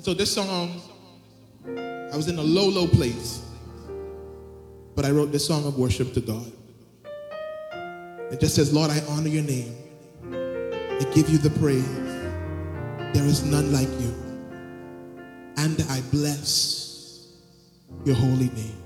So this song, I was in a low, low place, but I wrote this song of worship to God. It just says, Lord, I honor your name. I give you the praise. There is none like you. And I bless your holy name.